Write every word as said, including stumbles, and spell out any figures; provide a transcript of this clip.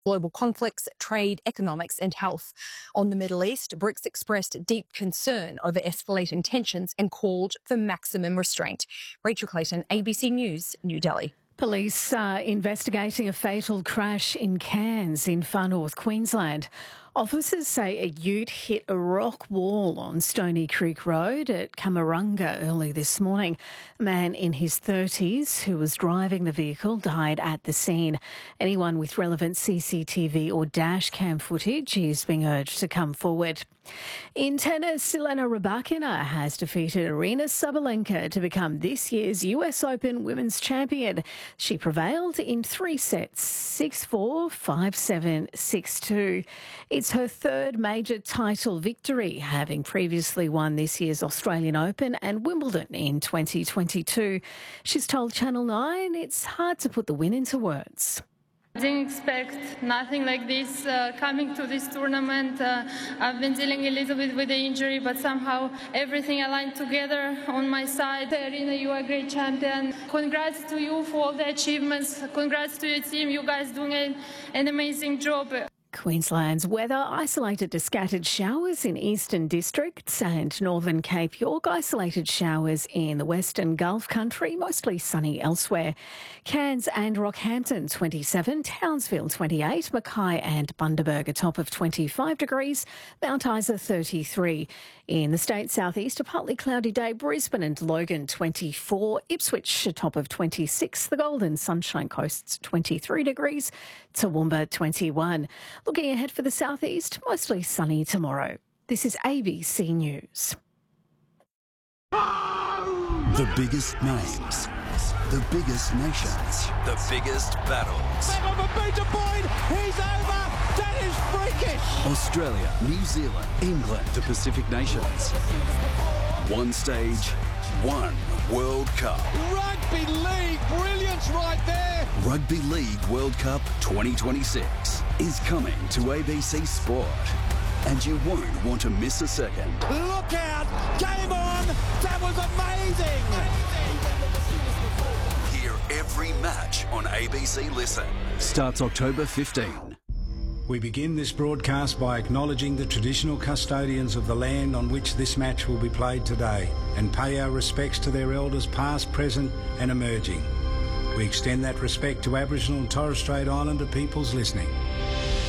global conflicts, trade, economics and health. On the Middle East, BRICS expressed deep concern over escalating tensions and called for maximum restraint. Rachel Clayton, A B C News, New Delhi. Police are investigating a fatal crash in Cairns in far north Queensland. Officers say a ute hit a rock wall on Stony Creek Road at Camarunga early this morning. A man in his thirties who was driving the vehicle died at the scene. Anyone with relevant C C T V or dash cam footage is being urged to come forward. In tennis, Elena Rybakina has defeated Aryna Sabalenka to become this year's U S Open Women's Champion. She prevailed in three sets, six four, five seven, six two. It's her third major title victory, having previously won this year's Australian Open and Wimbledon in twenty twenty-two. She's told Channel nine it's hard to put the win into words. I didn't expect nothing like this uh, coming to this tournament. Uh, I've been dealing a little bit with the injury, but somehow everything aligned together on my side. Aryna, you are a great champion. Congrats to you for all the achievements. Congrats to your team. You guys doing an, an amazing job. Queensland's weather isolated to scattered showers in eastern districts and northern Cape York, isolated showers in the western Gulf country, mostly sunny elsewhere. Cairns and Rockhampton twenty-seven, Townsville twenty-eight, Mackay and Bundaberg a top of twenty-five degrees, Mount Isa thirty-three. In the state southeast, a partly cloudy day, Brisbane and Logan twenty-four, Ipswich a top of twenty-six, the Golden Sunshine Coast's twenty-three degrees, Toowoomba twenty-one. Looking ahead for the southeast, mostly sunny tomorrow. This is A B C News. The biggest names, the biggest nations, the biggest battles. Back on the beta point, he's over. That is freakish. Australia, New Zealand, England, the Pacific Nations. One stage, one World Cup. Rugby League, brilliance right there. Rugby League World Cup twenty twenty-six is coming to A B C Sport, and you won't want to miss a second. Look out, game on, that was amazing. Hear every match on A B C Listen. Starts October fifteenth. We begin this broadcast by acknowledging the traditional custodians of the land on which this match will be played today and pay our respects to their elders past, present and emerging. We extend that respect to Aboriginal and Torres Strait Islander peoples listening.